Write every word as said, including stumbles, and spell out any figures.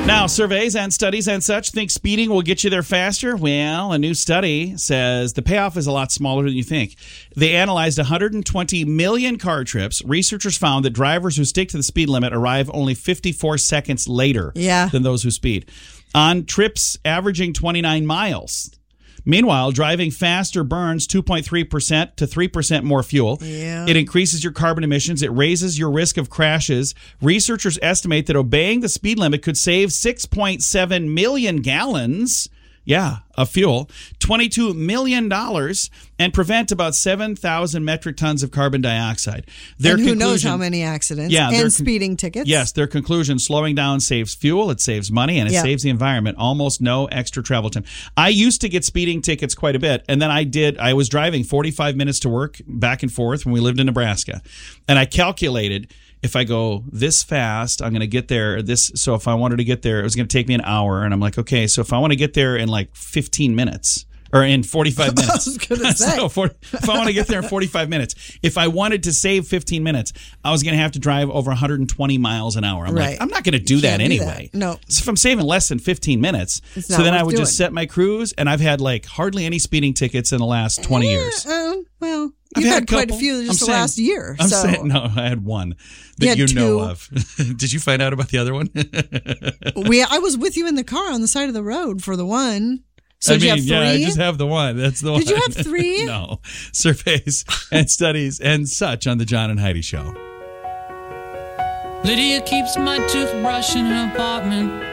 Now, surveys and studies and such think speeding will get you there faster. Well, a new study says the payoff is a lot smaller than you think. They analyzed one hundred twenty million car trips. Researchers found that drivers who stick to the speed limit arrive only fifty-four seconds later yeah. than those who speed. On trips averaging twenty-nine miles. Meanwhile, driving faster burns two point three percent to three percent more fuel. Yeah. It increases your carbon emissions. It raises your risk of crashes. Researchers estimate that obeying the speed limit could save six point seven million gallons, yeah, of fuel, twenty-two million dollars, and prevent about seven thousand metric tons of carbon dioxide. Their and who knows conclusion- how many accidents Yeah, their and con- speeding tickets. Yes, their conclusion, slowing down saves fuel, it saves money, and it Yeah. saves the environment. Almost no extra travel time. I used to get speeding tickets quite a bit, and then I did, I was driving forty-five minutes to work back and forth when we lived in Nebraska, and I calculated if I go this fast, I'm going to get there this. So if I wanted to get there, it was going to take me an hour, and I'm like, okay, so if I want to get there in like fifteen minutes, or in forty-five minutes. I was going to say. So for, if I want to get there in forty-five minutes, if I wanted to save fifteen minutes, I was going to have to drive over one hundred twenty miles an hour. I'm Right. like, I'm not going to do You that can't do anyway. that. No. So if I'm saving less than fifteen minutes, It's so not then I worth would just doing. set my cruise, and I've had like hardly any speeding tickets in the last twenty years. Uh, well, I've you've had had, quite a couple. few I'm just the saying- last year. I'm so. saying, no, I had one that You you, had know two. of. Did you find out about the other one? we, I was with you in the car on the side of the road for the one. So I did mean, you have yeah, I three? just have the one. That's the one. Did you have three? No. Surveys and studies and such on the John and Heidi Show. Lydia keeps my toothbrush in her apartment.